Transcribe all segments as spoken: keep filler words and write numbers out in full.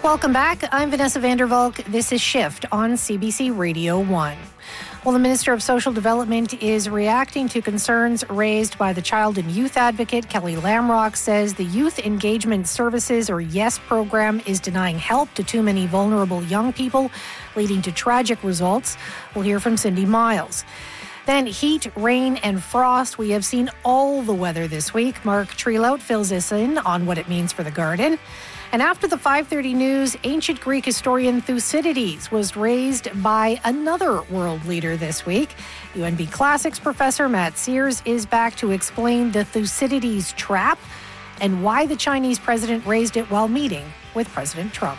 Welcome back. I'm Vanessa Vandervalk. This is Shift on C B C Radio one. Well, the Minister of Social Development is reacting to concerns raised by the child and youth advocate. Kelly Lamrock says the Youth Engagement Services, or YES program, is denying help to too many vulnerable young people, leading to tragic results. We'll hear from Cindy Miles. Then heat, rain, and frost. We have seen all the weather this week. Mark Trelout fills us in on what it means for the garden. And after the five thirty news, ancient Greek historian Thucydides was raised by another world leader this week. U N B Classics professor Matt Sears is back to explain the Thucydides trap and why the Chinese president raised it while meeting with President Trump.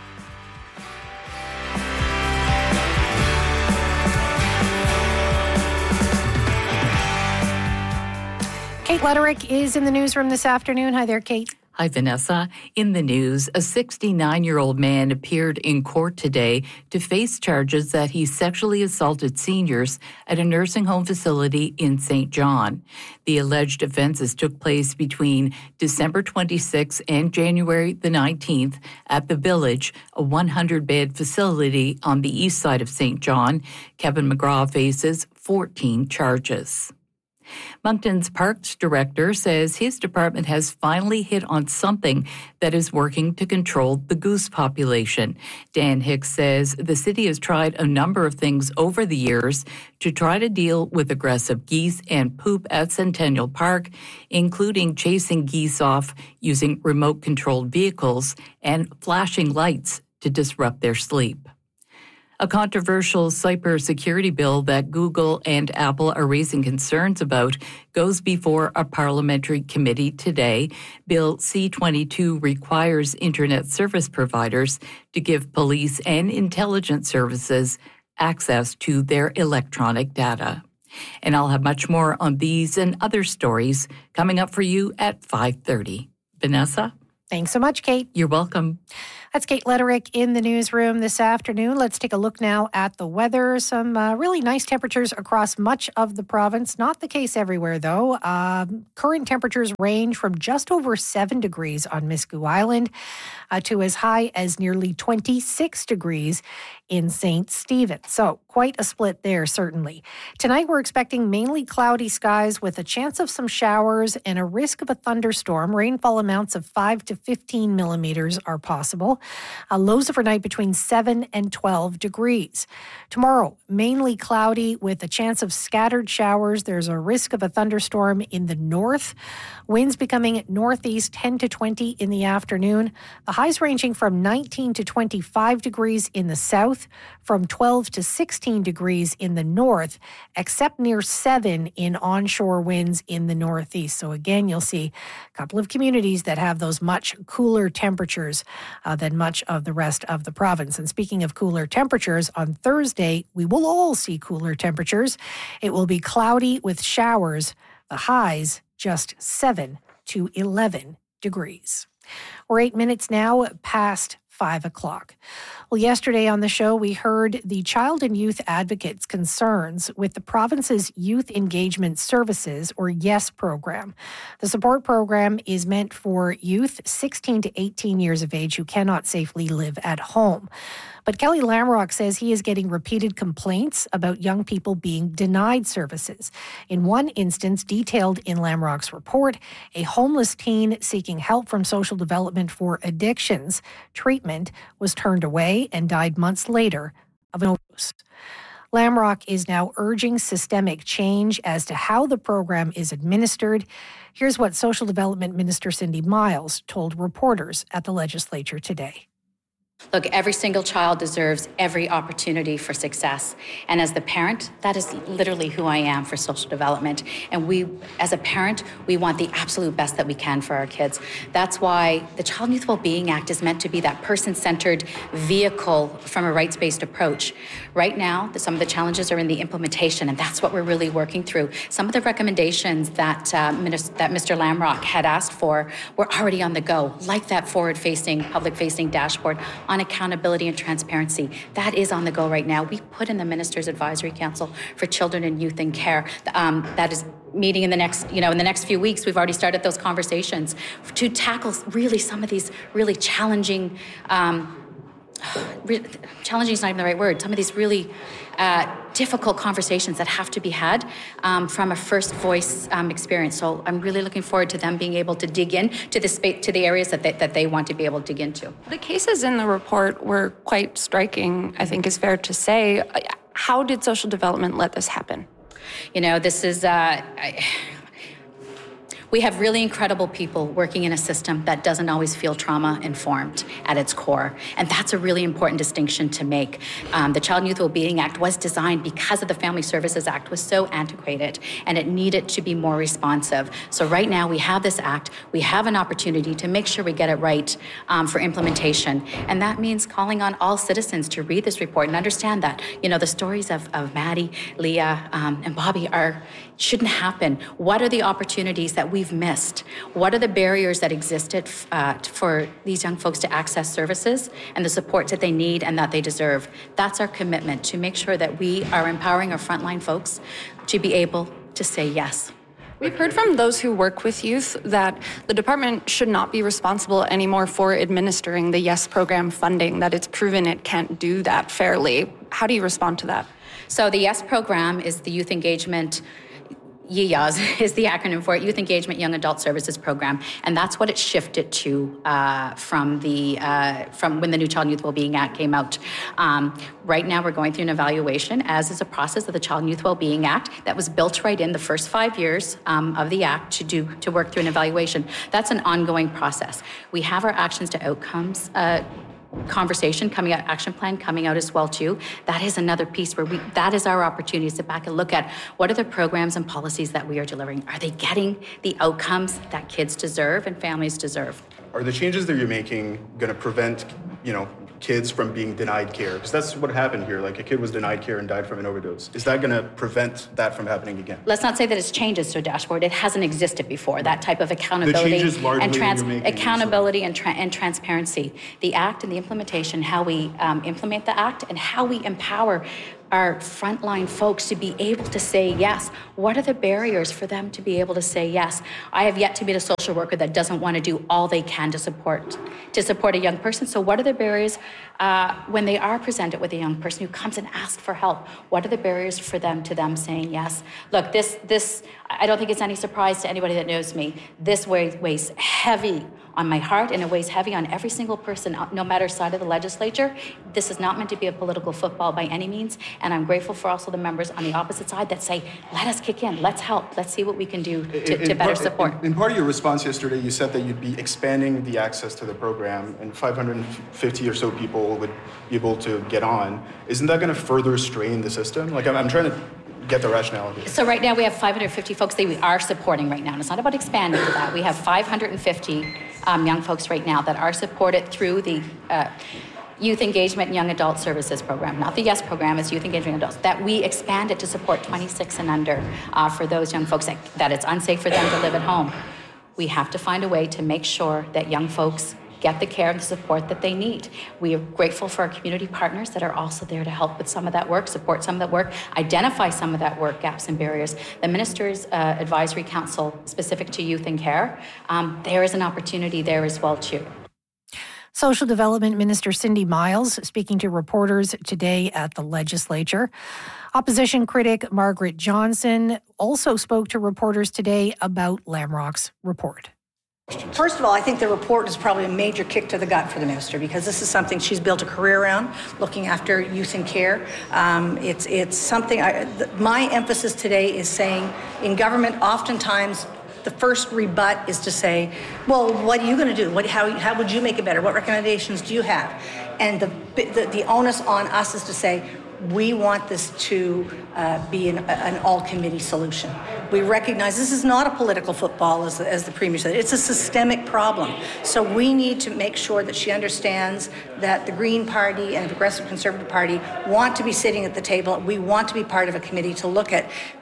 Kate Letterick is in the newsroom this afternoon. Hi there, Kate. Hi, Vanessa. In the news, a sixty-nine-year-old man appeared in court today to face charges that he sexually assaulted seniors at a nursing home facility in Saint John. The alleged offenses took place between December twenty-sixth and January the nineteenth at The Village, a one hundred bed facility on the east side of Saint John. Kevin McGraw faces fourteen charges. Moncton's Parks Director says his department has finally hit on something that is working to control the goose population. Dan Hicks says the city has tried a number of things over the years to try to deal with aggressive geese and poop at Centennial Park, including chasing geese off using remote-controlled vehicles and flashing lights to disrupt their sleep. A controversial cybersecurity bill that Google and Apple are raising concerns about goes before a parliamentary committee today. Bill C twenty-two requires internet service providers to give police and intelligence services access to their electronic data. And I'll have much more on these and other stories coming up for you at five thirty. Vanessa? Thanks so much, Kate. You're welcome. That's Kate Letterick in the newsroom this afternoon. Let's take a look now at the weather. Some uh, really nice temperatures across much of the province. Not the case everywhere, though. Um, current temperatures range from just over seven degrees on Miscou Island uh, to as high as nearly twenty-six degrees in Saint Stephen. So quite a split there, certainly. Tonight, we're expecting mainly cloudy skies with a chance of some showers and a risk of a thunderstorm. Rainfall amounts of five to fifteen millimeters are possible. Uh, lows overnight between seven and twelve degrees. Tomorrow, mainly cloudy with a chance of scattered showers. There's a risk of a thunderstorm in the north. Winds becoming northeast ten to twenty in the afternoon. The highs ranging from nineteen to twenty-five degrees in the south, from twelve to sixteen degrees in the north, except near seven in onshore winds in the northeast. So again, you'll see a couple of communities that have those much cooler temperatures uh, than much of the rest of the province. And speaking of cooler temperatures, on Thursday, we will all see cooler temperatures. It will be cloudy with showers. The highs just seven to eleven degrees. We're eight minutes now past five o'clock. Well, yesterday on the show, we heard the child and youth advocates' concerns with the province's Youth Engagement Services, or YES program. The support program is meant for youth sixteen to eighteen years of age who cannot safely live at home. But Kelly Lamrock says he is getting repeated complaints about young people being denied services. In one instance, detailed in Lamrock's report, a homeless teen seeking help from social development for addictions treatment was turned away and died months later of an overdose. Lamrock is now urging systemic change as to how the program is administered. Here's what Social Development Minister Cindy Miles told reporters at the legislature today. Look, every single child deserves every opportunity for success. And as the parent, that is literally who I am for social development. And we, as a parent, we want the absolute best that we can for our kids. That's why the Child and Youth Wellbeing Act is meant to be that person-centered vehicle from a rights-based approach. Right now, some of the challenges are in the implementation, and that's what we're really working through. Some of the recommendations that, uh, that Mister Lamrock had asked for were already on the go, like that forward-facing, public-facing dashboard on accountability and transparency. That is on the go right now. We put in the Minister's Advisory Council for Children and Youth in Care. Um, that is meeting in the next, you know, in the next few weeks. We've already started those conversations to tackle really some of these really challenging, um, re- challenging is not even the right word, some of these really uh, difficult conversations that have to be had um, from a first voice um, experience. So I'm really looking forward to them being able to dig in to the space, to the areas that they, that they want to be able to dig into. The cases in the report were quite striking, I think is fair to say. How did social development let this happen? You know, this is, uh, I, we have really incredible people working in a system that doesn't always feel trauma-informed at its core. And that's a really important distinction to make. Um, the Child and Youth Wellbeing Act was designed because of the Family Services Act was so antiquated and it needed to be more responsive. So right now we have this act, we have an opportunity to make sure we get it right um, for implementation. And that means calling on all citizens to read this report and understand that, you know, the stories of, of Maddie, Leah, um, and Bobby are shouldn't happen. What are the opportunities that we've missed? What are the barriers that existed uh, for these young folks to access services and the support that they need and that they deserve? That's our commitment, to make sure that we are empowering our frontline folks to be able to say yes. We've heard from those who work with youth that the department should not be responsible anymore for administering the YES program funding, that it's proven it can't do that fairly. How do you respond to that? So the YES program is the Youth Engagement Y E A S is the acronym for it, Youth Engagement Young Adult Services Program, and that's what it shifted to uh, from the uh, from when the new Child and Youth Wellbeing Act came out. Um, right now, we're going through an evaluation, as is a process of the Child and Youth Wellbeing Act that was built right in the first five years um, of the act to do to work through an evaluation. That's an ongoing process. We have our actions to outcomes Uh, conversation coming out, action plan coming out as well too. That is another piece where we, that is our opportunity to sit back and look at what are the programs and policies that we are delivering. Are they getting the outcomes that kids deserve and families deserve? Are the changes that you're making going to prevent, you know, kids from being denied care? Because that's what happened here. Like, a kid was denied care and died from an overdose. Is that going to prevent that from happening again? Let's not say that it's changes to a dashboard. It hasn't existed before. That type of accountability the changes largely and trans- that you're making, accountability and, tra- and transparency. The act and the implementation, how we um, implement the act and how we empower our frontline folks to be able to say yes. What are the barriers for them to be able to say yes? I have yet to meet a social worker that doesn't want to do all they can to support to support a young person. So what are the barriers uh, when they are presented with a young person who comes and asks for help? What are the barriers for them to them saying yes? Look, this this I don't think it's any surprise to anybody that knows me. This weighs, weighs heavy on my heart, and it weighs heavy on every single person, no matter side of the legislature. This is not meant to be a political football by any means, and I'm grateful for also the members on the opposite side that say, let us kick in, let's help, let's see what we can do to, in, to better part, support. In, in part of your response yesterday, you said that you'd be expanding the access to the program, and five hundred fifty or so people would be able to get on. Isn't that going to further strain the system? Like, I'm, I'm trying to get the rationale here. So right now we have five hundred fifty folks that we are supporting right now, and it's not about expanding to that. We have five hundred fifty um, young folks right now that are supported through the uh, Youth Engagement and Young Adult Services Program, not the YES program, it's Youth Engagement Adults, that we expanded to support twenty-six and under uh, for those young folks that, that it's unsafe for them to live at home. We have to find a way to make sure that young folks get the care and the support that they need. We are grateful for our community partners that are also there to help with some of that work, support some of that work, identify some of that work gaps and barriers. The Minister's uh, Advisory Council specific to youth and care, um, there is an opportunity there as well too. Social Development Minister Cindy Miles speaking to reporters today at the legislature. Opposition critic Margaret Johnson also spoke to reporters today about Lamrock's report. First of all, I think the report is probably a major kick to the gut for the minister, because this is something she's built a career around, looking after youth in care. Um, it's it's something, I, th- my emphasis today is saying in government, oftentimes the first rebut is to say, well, what are you going to do? What, how, how would you make it better? What recommendations do you have? And the, the, the onus on us is to say, we want this to uh, be an, an all-committee solution. We recognize this is not a political football, as the, as the Premier said. It's a systemic problem. So we need to make sure that she understands that the Green Party and the Progressive Conservative Party want to be sitting at the table. We want to be part of a committee to look at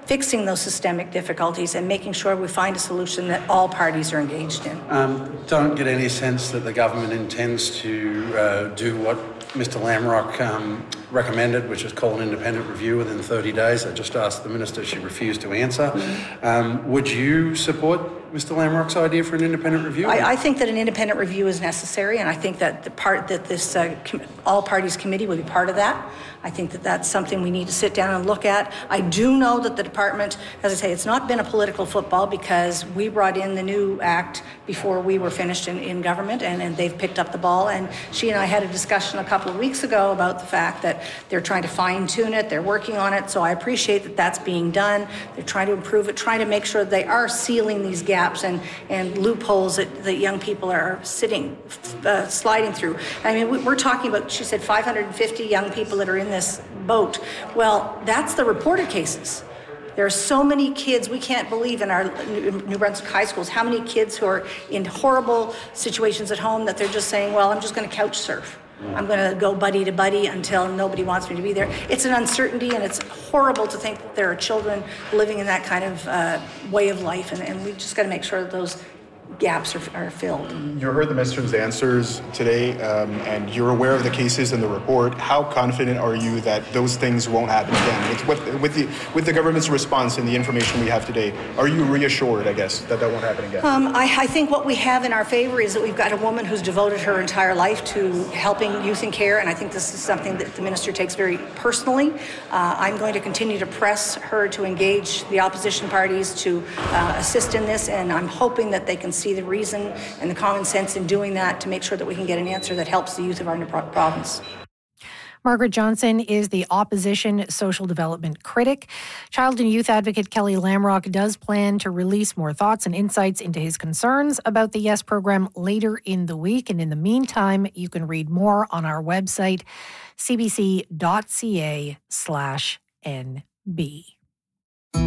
fixing those systemic difficulties and making sure we find a solution that all parties are engaged in. Um, don't get any sense that the government intends to uh, do what Mister Lamrock um, recommended, which is call an independent review within thirty days. I just asked the Minister, she refused to answer. Mm-hmm. Um, would you support Mister Lamrock's idea for an independent review? I, I think that an independent review is necessary, and I think that the part that this uh, com- all parties committee would be part of that. I think that that's something we need to sit down and look at. I do know that the department, as I say, it's not been a political football because we brought in the new act before we were finished in, in government, and, and they've picked up the ball. And she and I had a discussion a couple of weeks ago about the fact that they're trying to fine tune it, they're working on it, so I appreciate that that's being done. They're trying to improve it, trying to make sure they are sealing these gaps and, and loopholes that, that young people are sitting, uh, sliding through. I mean, we, we're talking about, she said, five hundred fifty young people that are in this boat. Well, that's the reported cases. There are so many kids, we can't believe in our New Brunswick high schools, how many kids who are in horrible situations at home that they're just saying, well, I'm just going to couch surf. I'm going to go buddy to buddy until nobody wants me to be there. It's an uncertainty, and it's horrible to think that there are children living in that kind of uh, way of life, and, and we've just got to make sure that those gaps are, are filled. You heard the minister's answers today, um, and you're aware of the cases in the report. How confident are you that those things won't happen again? With, with, with, the, with the government's response and the information we have today, are you reassured, I guess, that that won't happen again? Um, I, I think what we have in our favor is that we've got a woman who's devoted her entire life to helping youth in care, and I think this is something that the minister takes very personally. Uh, I'm going to continue to press her to engage the opposition parties to uh, assist in this, and I'm hoping that they can see the reason and the common sense in doing that to make sure that we can get an answer that helps the youth of our province. Margaret Johnson is the opposition social development critic. Child and youth advocate Kelly Lamrock does plan to release more thoughts and insights into his concerns about the YES program later in the week. And in the meantime, you can read more on our website, c b c dot c a slash n b.